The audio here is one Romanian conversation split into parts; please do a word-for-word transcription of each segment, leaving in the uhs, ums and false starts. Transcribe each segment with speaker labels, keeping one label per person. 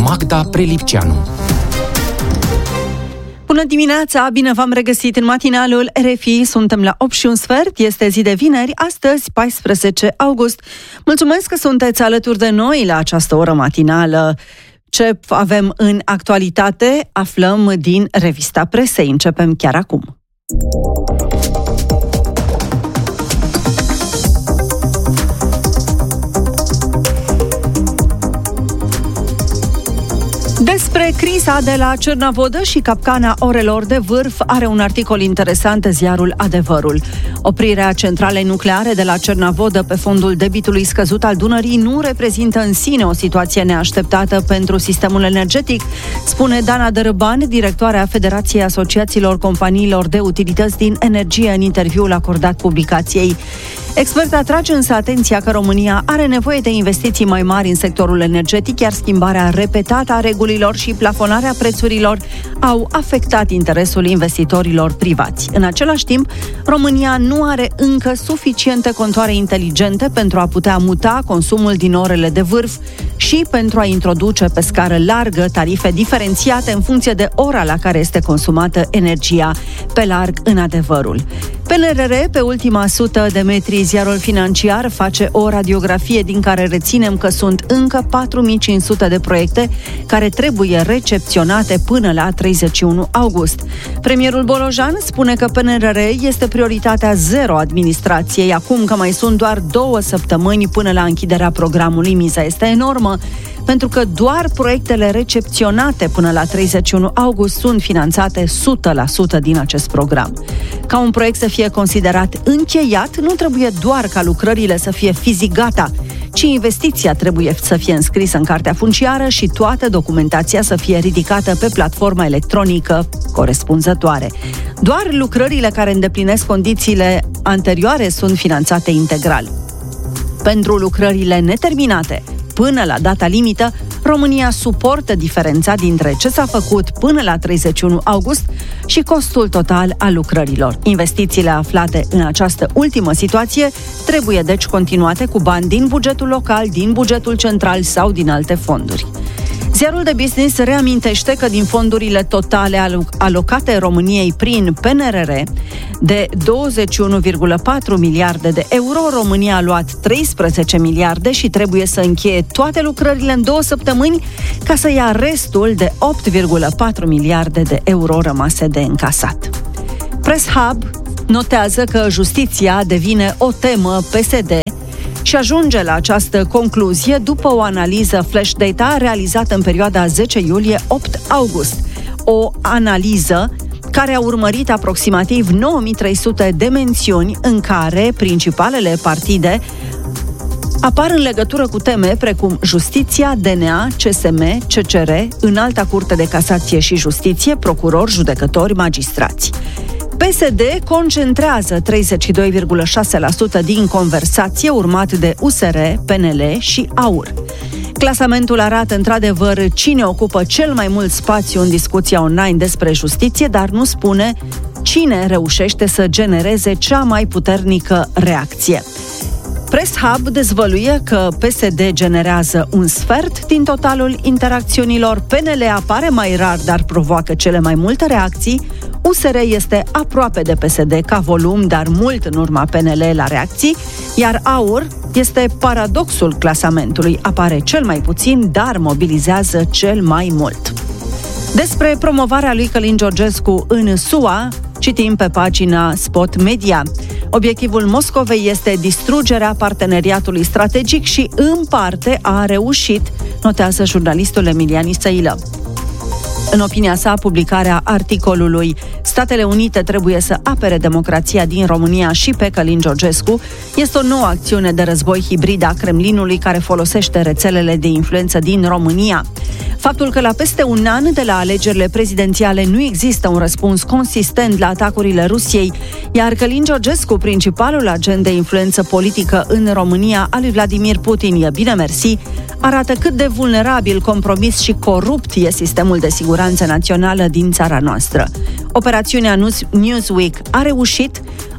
Speaker 1: Magda Prelipceanu.
Speaker 2: Bună dimineața, bine v-am regăsit în matinalul R F I, suntem la opt și un sfert, este zi de vineri, astăzi paisprezece august. Mulțumesc că sunteți alături de noi la această oră matinală. Ce avem în actualitate, aflăm din revista presei, începem chiar acum. Despre criza de la Cernavodă și capcana orelor de vârf are un articol interesant ziarul Adevărul. Oprirea centralei nucleare de la Cernavodă pe fondul debitului scăzut al Dunării nu reprezintă în sine o situație neașteptată pentru sistemul energetic, spune Dana Dărâban, directoarea Federației Asociațiilor Companiilor de Utilități din Energie, în interviul acordat publicației. Experta atrage însă atenția că România are nevoie de investiții mai mari în sectorul energetic, iar schimbarea repetată a regulilor și plafonarea prețurilor au afectat interesul investitorilor privați. În același timp, România nu are încă suficiente contoare inteligente pentru a putea muta consumul din orele de vârf și pentru a introduce pe scară largă tarife diferențiate în funcție de ora la care este consumată energia. Pe larg, în Adevărul. P N R R, pe ultima sută de metri, ziarul financiar face o radiografie din care reținem că sunt încă patru mii cinci sute de proiecte care trebuie recepționate până la treizeci și unu august. Premierul Bolojan spune că P N R R este prioritatea zero administrației, acum că mai sunt doar două săptămâni până la închiderea programului. Miza este enormă, pentru că doar proiectele recepționate până la treizeci și unu august sunt finanțate o sută la sută din acest program. Ca un proiect să fie considerat încheiat, nu trebuie doar ca lucrările să fie fizic gata, ci investiția trebuie să fie înscrisă în cartea funciară și toată documentația să fie ridicată pe platforma electronică corespunzătoare. Doar lucrările care îndeplinesc condițiile anterioare sunt finanțate integral. Pentru lucrările neterminate, până la data limită, România suportă diferența dintre ce s-a făcut până la treizeci și unu august și costul total al lucrărilor. Investițiile aflate în această ultimă situație trebuie deci continuate cu bani din bugetul local, din bugetul central sau din alte fonduri. Ziarul de Business reamintește că din fondurile totale alocate României prin P N R R de douăzeci și unu virgulă patru miliarde de euro, România a luat treisprezece miliarde și trebuie să încheie toate lucrările în două săptămâni ca să ia restul de opt virgulă patru miliarde de euro rămase de încasat. Press Hub notează că justiția devine o temă P S D și ajunge la această concluzie după o analiză flash data realizată în perioada zece iulie - opt august. O analiză care a urmărit aproximativ nouă mii trei sute de mențiuni în care principalele partide apar în legătură cu teme precum justiția, D N A, C S M, C C R, Înalta Curte de Casație și Justiție, procurori, judecători, magistrați. P S D concentrează treizeci și doi virgulă șase la sută din conversație, urmat de U S R, P N L și A U R. Clasamentul arată într-adevăr cine ocupă cel mai mult spațiu în discuția online despre justiție, dar nu spune cine reușește să genereze cea mai puternică reacție. Press Hub dezvăluie că P S D generează un sfert din totalul interacțiunilor, P N L apare mai rar, dar provoacă cele mai multe reacții, U S R este aproape de P S D ca volum, dar mult în urma P N L la reacții, iar A U R este paradoxul clasamentului, apare cel mai puțin, dar mobilizează cel mai mult. Despre promovarea lui Călin Georgescu în S U A, citim pe pagina Spot Media. Obiectivul Moscovei este distrugerea parteneriatului strategic și, în parte, a reușit, notează jurnalistul Emilian Isăilă. În opinia sa, publicarea articolului Statele Unite trebuie să apere democrația din România și pe Călin Georgescu este o nouă acțiune de război hibrid a Kremlinului care folosește rețelele de influență din România. Faptul că la peste un an de la alegerile prezidențiale nu există un răspuns consistent la atacurile Rusiei, iar Călin Georgescu, principalul agent de influență politică în România al lui Vladimir Putin, e bine mersi, arată cât de vulnerabil, compromis și corupt e sistemul de siguranță națională din țara noastră. Operațiunea Newsweek a reușit,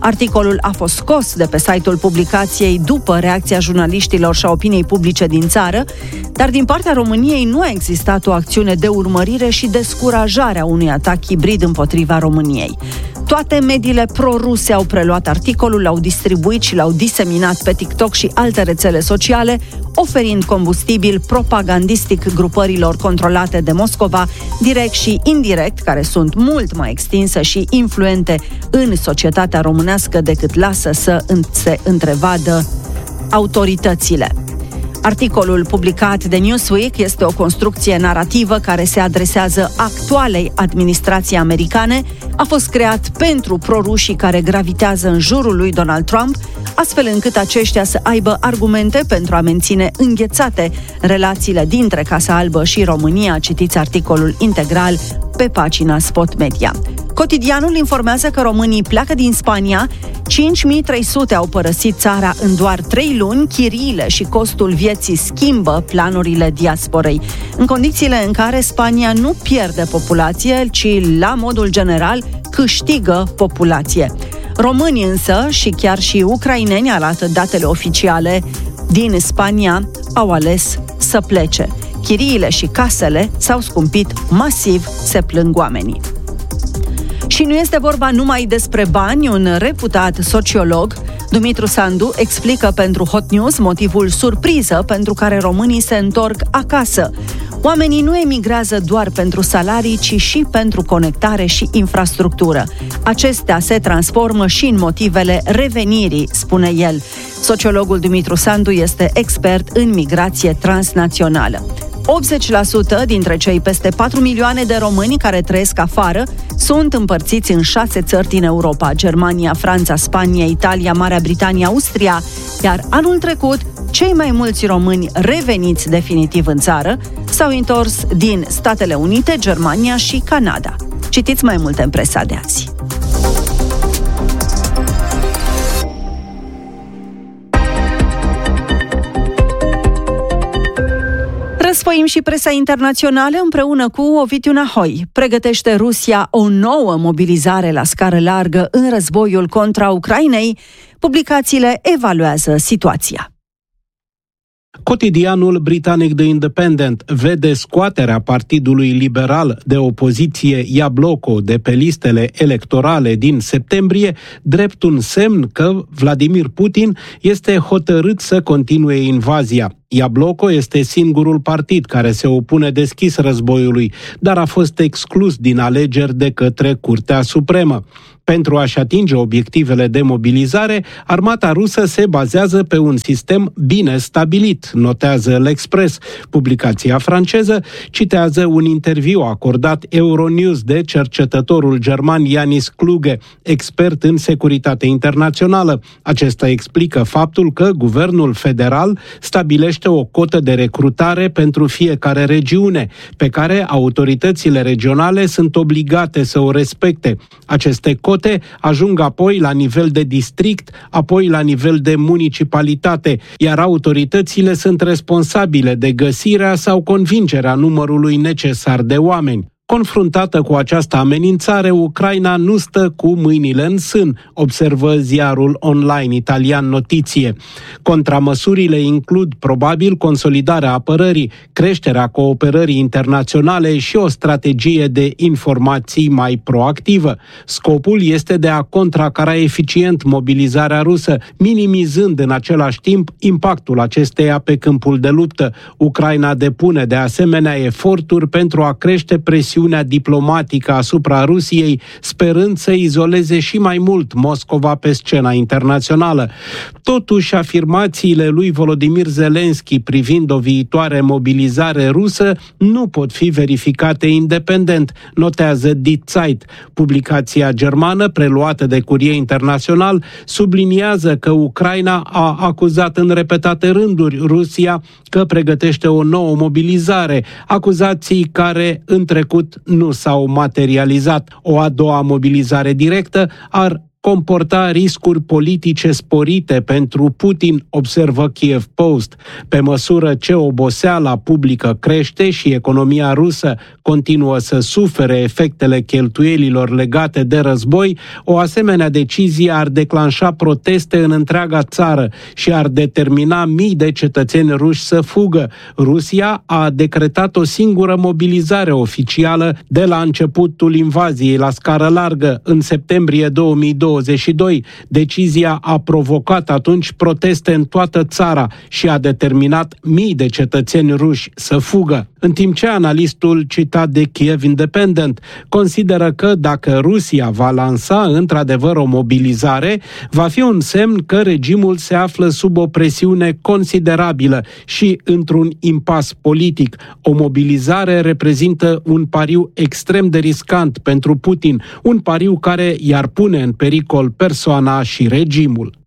Speaker 2: Articolul a fost scos de pe site-ul publicației după reacția jurnaliștilor și a opiniei publice din țară, dar din partea României nu a existat o acțiune de urmărire și descurajare a unui atac hibrid împotriva României. Toate mediile pro-ruse au preluat articolul, l-au distribuit și l-au diseminat pe TikTok și alte rețele sociale, oferind combustibil propagandistic grupărilor controlate de Moscova, direct și indirect, care sunt mult mai extinse și influente în societatea românească decât lasă să se întrevadă autoritățile. Articolul publicat de Newsweek este o construcție narrativă care se adresează actualei administrații americane, a fost creat pentru prorușii care gravitează în jurul lui Donald Trump, astfel încât aceștia să aibă argumente pentru a menține înghețate relațiile dintre Casa Albă și România. Citiți articolul integral pe pagina Spot Media. Cotidianul informează că românii pleacă din Spania, cinci mii trei sute au părăsit țara în doar trei luni, chiriile și costul vieții schimbă planurile diasporei. În condițiile în care Spania nu pierde populație, ci la modul general câștigă populație. Românii însă și chiar și ucraineni, arată datele oficiale din Spania, au ales să plece. Chiriile și casele s-au scumpit masiv, se plâng oamenii. Și nu este vorba numai despre bani. Un reputat sociolog, Dumitru Sandu, explică pentru Hot News motivul surpriză pentru care românii se întorc acasă. Oamenii nu emigrează doar pentru salarii, ci și pentru conectare și infrastructură. Acestea se transformă și în motivele revenirii, spune el. Sociologul Dumitru Sandu este expert în migrație transnațională. optzeci la sută dintre cei peste patru milioane de români care trăiesc afară sunt împărțiți în șase țări din Europa: Germania, Franța, Spania, Italia, Marea Britanie, Austria, iar anul trecut cei mai mulți români reveniți definitiv în țară s-au întors din Statele Unite, Germania și Canada. Citiți mai multe în presa de azi. Răsfoim și presa internațională împreună cu Ovidiu Nahoi. Pregătește Rusia o nouă mobilizare la scară largă în războiul contra Ucrainei. Publicațiile evaluează situația.
Speaker 1: Cotidianul britanic The Independent vede scoaterea Partidului Liberal de opoziție Iabloko de pe listele electorale din septembrie drept un semn că Vladimir Putin este hotărât să continue invazia. Iabloko este singurul partid care se opune deschis războiului, dar a fost exclus din alegeri de către Curtea Supremă. Pentru a-și atinge obiectivele de mobilizare, armata rusă se bazează pe un sistem bine stabilit, notează L'Express. Publicația franceză citează un interviu acordat Euronews de cercetătorul german Janis Kluge, expert în securitate internațională. Acesta explică faptul că guvernul federal stabilește o cotă de recrutare pentru fiecare regiune, pe care autoritățile regionale sunt obligate să o respecte. Aceste cote ajung apoi la nivel de district, apoi la nivel de municipalitate, iar autoritățile sunt responsabile de găsirea sau convingerea numărului necesar de oameni. Confruntată cu această amenințare, Ucraina nu stă cu mâinile în sân, observă ziarul online italian Notizie. Contramăsurile includ probabil consolidarea apărării, creșterea cooperării internaționale și o strategie de informații mai proactivă. Scopul este de a contracara eficient mobilizarea rusă, minimizând în același timp impactul acesteia pe câmpul de luptă. Ucraina depune de asemenea eforturi pentru a crește presiunea diplomatică asupra Rusiei, sperând să izoleze și mai mult Moscova pe scena internațională. Totuși, afirmațiile lui Volodymyr Zelensky privind o viitoare mobilizare rusă nu pot fi verificate independent, notează Die Zeit. Publicația germană, preluată de Curie Internațional, subliniază că Ucraina a acuzat în repetate rânduri Rusia că pregătește o nouă mobilizare, acuzații care în trecut nu s-au materializat. O a doua mobilizare directă ar comporta riscuri politice sporite pentru Putin, observă Kiev Post. Pe măsură ce oboseala publică crește și economia rusă continuă să sufere efectele cheltuielilor legate de război, o asemenea decizie ar declanșa proteste în întreaga țară și ar determina mii de cetățeni ruși să fugă. Rusia a decretat o singură mobilizare oficială de la începutul invaziei la scară largă, în septembrie două mii douăzeci și doi. Decizia a provocat atunci proteste în toată țara și a determinat mii de cetățeni ruși să fugă. În timp ce analistul citat de Kiev Independent consideră că dacă Rusia va lansa într-adevăr o mobilizare, va fi un semn că regimul se află sub o presiune considerabilă și într-un impas politic. O mobilizare reprezintă un pariu extrem de riscant pentru Putin, un pariu care i-ar pune în pericol persoana și regimul.